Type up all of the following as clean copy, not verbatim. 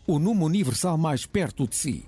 o Numa Universal mais perto de si.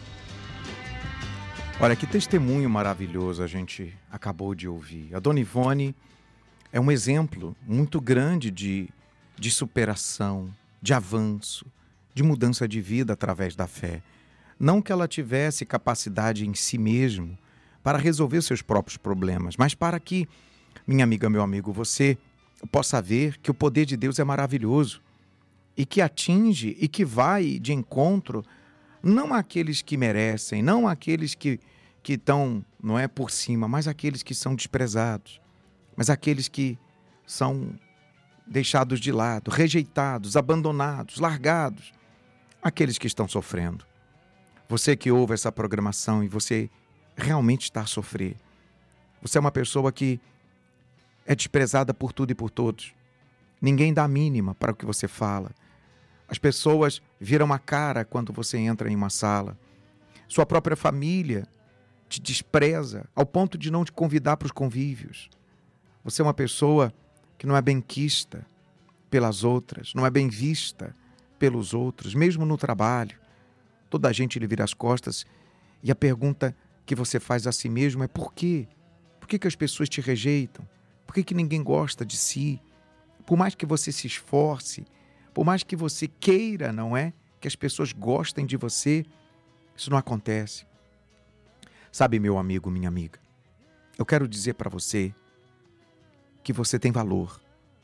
Olha, que testemunho maravilhoso a gente acabou de ouvir. A Dona Ivone é um exemplo muito grande de superação, de avanço, de mudança de vida através da fé. Não que ela tivesse capacidade em si mesmo para resolver seus próprios problemas, mas para que, minha amiga, meu amigo, você possa ver que o poder de Deus é maravilhoso e que atinge e que vai de encontro não àqueles que merecem, não àqueles que estão, não é, por cima, mas àqueles que são desprezados, mas àqueles que são deixados de lado, rejeitados, abandonados, largados, aqueles que estão sofrendo. Você que ouve essa programação e você realmente está a sofrer. Você é uma pessoa que é desprezada por tudo e por todos. Ninguém dá a mínima para o que você fala. As pessoas viram a cara quando você entra em uma sala. Sua própria família te despreza ao ponto de não te convidar para os convívios. Você é uma pessoa que não é benquista pelas outras, não é bem vista pelos outros, mesmo no trabalho. Toda a gente lhe vira as costas e a pergunta que você faz a si mesmo é por quê? Por que as pessoas te rejeitam? Por que ninguém gosta de si? Por mais que você se esforce, por mais que você queira, não é? Que as pessoas gostem de você, isso não acontece. Sabe, meu amigo, minha amiga, eu quero dizer para você que você tem valor.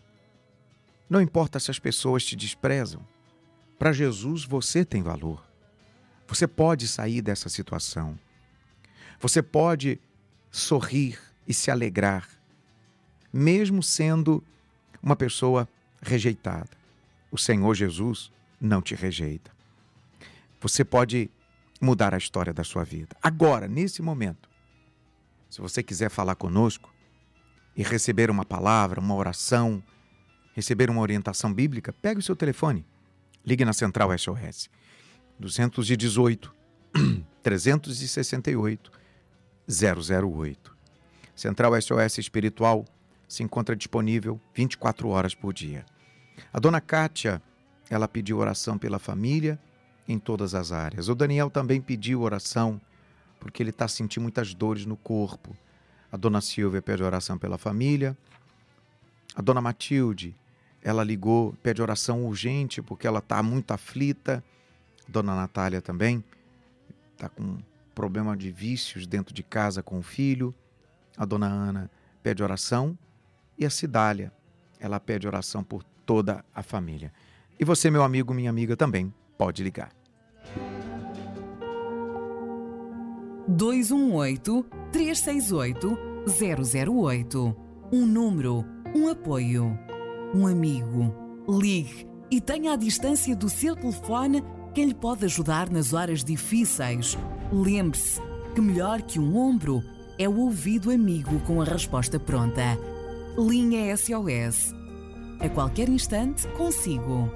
Não importa se as pessoas te desprezam. Para Jesus, você tem valor. Você pode sair dessa situação. Você pode sorrir e se alegrar, mesmo sendo uma pessoa rejeitada. O Senhor Jesus não te rejeita. Você pode mudar a história da sua vida. Agora, nesse momento, se você quiser falar conosco e receber uma palavra, uma oração, receber uma orientação bíblica, pegue o seu telefone. Ligue na Central SOS. 218 368 008. Central SOS Espiritual se encontra disponível 24 horas por dia. A dona Kátia, ela pediu oração pela família em todas as áreas. O Daniel também pediu oração porque ele está sentindo muitas dores no corpo. A dona Silvia pede oração pela família. A dona Matilde, ela ligou, pede oração urgente porque ela está muito aflita. A dona Natália também está com problema de vícios dentro de casa com o filho. A dona Ana pede oração. E a Cidália, ela pede oração por toda a família. E você, meu amigo, minha amiga, também pode ligar. 218-368-008. Um número, um apoio, um amigo. Ligue e tenha à distância do seu telefone quem lhe pode ajudar nas horas difíceis. Lembre-se que melhor que um ombro é o ouvido amigo com a resposta pronta. Linha SOS. A qualquer instante, consigo.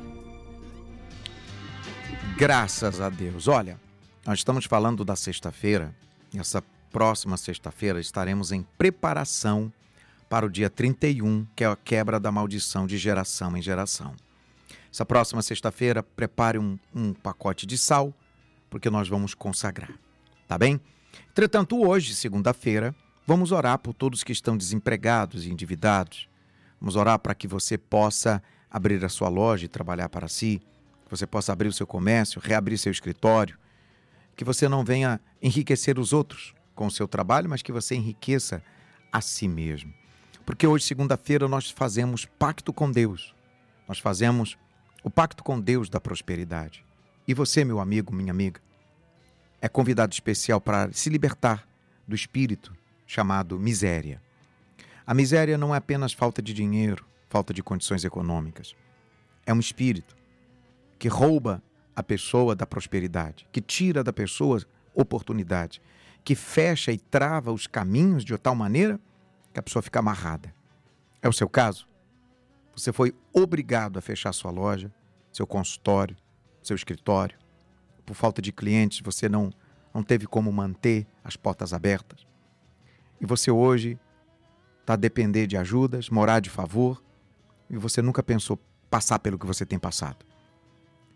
Graças a Deus. Olha, nós estamos falando da sexta-feira. Essa próxima sexta-feira estaremos em preparação para o dia 31, que é a quebra da maldição de geração em geração. Essa próxima sexta-feira, prepare um pacote de sal, porque nós vamos consagrar, tá bem? Entretanto, hoje, segunda-feira, vamos orar por todos que estão desempregados e endividados. Vamos orar para que você possa abrir a sua loja e trabalhar para si, que você possa abrir o seu comércio, reabrir seu escritório, que você não venha enriquecer os outros com o seu trabalho, mas que você enriqueça a si mesmo. Porque hoje, segunda-feira, nós fazemos pacto com Deus. Nós fazemos o pacto com Deus da prosperidade. E você, meu amigo, minha amiga, é convidado especial para se libertar do espírito chamado miséria. A miséria não é apenas falta de dinheiro, falta de condições econômicas. É um espírito que rouba a pessoa da prosperidade, que tira da pessoa oportunidade, que fecha e trava os caminhos de tal maneira que a pessoa fica amarrada. É o seu caso? Você foi obrigado a fechar sua loja, seu consultório, seu escritório. Por falta de clientes, você não teve como manter as portas abertas. E você hoje está a depender de ajudas, morar de favor, e você nunca pensou passar pelo que você tem passado.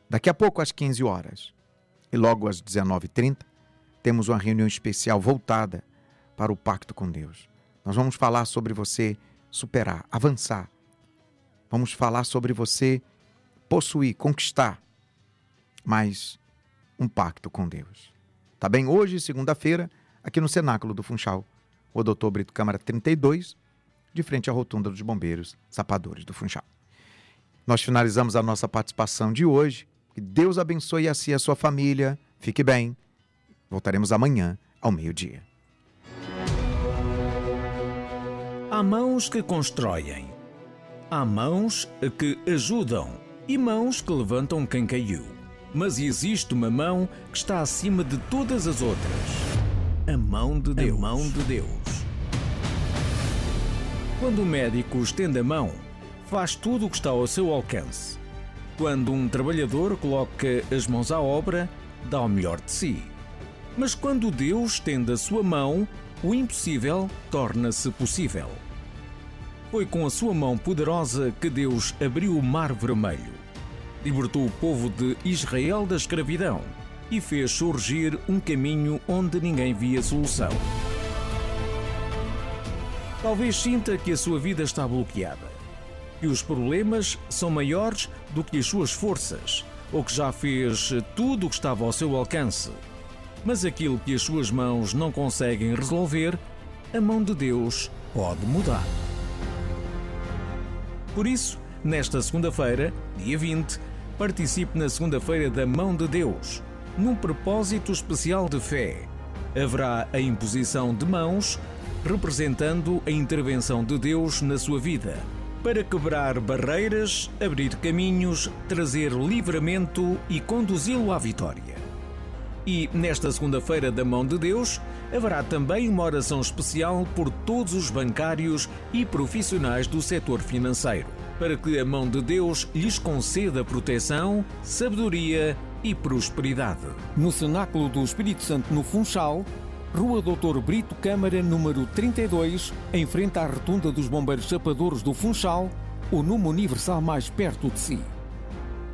Daqui a pouco, às 15 horas, e logo às 19h30, temos uma reunião especial voltada para o pacto com Deus. Nós vamos falar sobre você superar, avançar. Vamos falar sobre você possuir, conquistar mais um pacto com Deus. Tá bem? Hoje, segunda-feira, aqui no Cenáculo do Funchal, o Dr. Brito Câmara 32, de frente à rotunda dos bombeiros sapadores do Funchal. Nós finalizamos a nossa participação de hoje. Que Deus abençoe assim a sua família. Fique bem. Voltaremos amanhã ao meio-dia. Há mãos que constroem, há mãos que ajudam e mãos que levantam quem caiu. Mas existe uma mão que está acima de todas as outras. A mão de Deus. A mão de Deus. Quando o médico estende a mão, faz tudo o que está ao seu alcance. Quando um trabalhador coloca as mãos à obra, dá o melhor de si. Mas quando Deus estende a sua mão, o impossível torna-se possível. Foi com a sua mão poderosa que Deus abriu o Mar Vermelho, libertou o povo de Israel da escravidão e fez surgir um caminho onde ninguém via solução. Talvez sinta que a sua vida está bloqueada, que os problemas são maiores do que as suas forças, ou que já fez tudo o que estava ao seu alcance. Mas aquilo que as suas mãos não conseguem resolver, a mão de Deus pode mudar. Por isso, nesta segunda-feira, dia 20, participe na Segunda-feira da Mão de Deus, num propósito especial de fé. Haverá a imposição de mãos, representando a intervenção de Deus na sua vida, para quebrar barreiras, abrir caminhos, trazer livramento e conduzi-lo à vitória. E nesta segunda-feira da Mão de Deus, haverá também uma oração especial por todos os bancários e profissionais do setor financeiro, para que a Mão de Deus lhes conceda proteção, sabedoria e prosperidade. No Cenáculo do Espírito Santo no Funchal, Rua Dr. Brito Câmara, número 32, em frente à rotunda dos bombeiros sapadores do Funchal, o número universal mais perto de si.